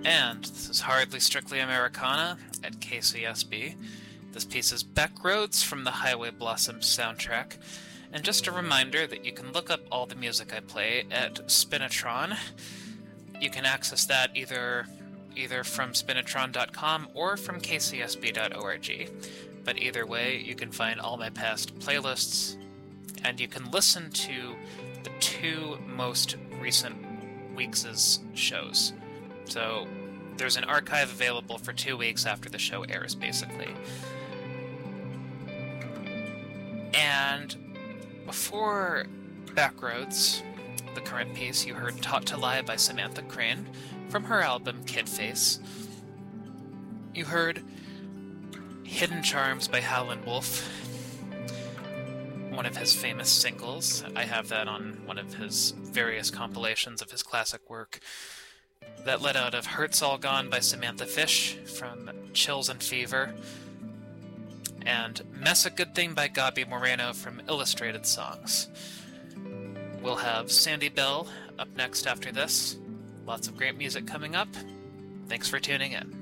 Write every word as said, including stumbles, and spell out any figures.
And this is Hardly Strictly Americana at K C S B. This piece is Backroads from the Highway Blossoms soundtrack. And just a reminder that you can look up all the music I play at Spinitron. You can access that either either from spinitron dot com or from k c s b dot org. But either way, you can find all my past playlists, and you can listen to the two most recent weeks' shows. So there's an archive available for two weeks after the show airs, basically. And before Backroads, the current piece, you heard Taught to Lie by Samantha Crane from her album Kid Face. You heard Hidden Charms by Howlin' Wolf, one of his famous singles. I have that on one of his various compilations of his classic work. That led out of Heart's All Gone by Samantha Fish from Chills and Fever, and Mess a Good Thing by Gabi Moreno from Illustrated Songs. We'll have Sandy Bell up next after this. Lots of great music coming up. Thanks for tuning in.